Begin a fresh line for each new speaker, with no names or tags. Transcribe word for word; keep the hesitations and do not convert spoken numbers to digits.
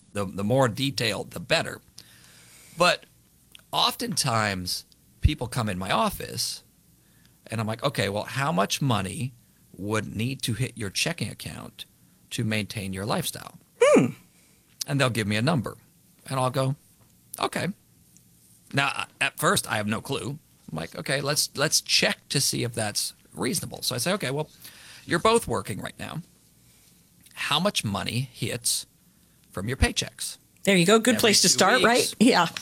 the, the more detailed, the better. But oftentimes people come in my office and I'm like, okay, well, how much money would need to hit your checking account to maintain your lifestyle?
Hmm.
And they'll give me a number. And I'll go, okay. Now, at first, I have no clue. I'm like, okay, let's let's check to see if that's reasonable. So I say, okay, well, you're both working right now. How much money hits from your paychecks?
There you go. Good
Every
place to
two
start,
weeks.
right? Yeah.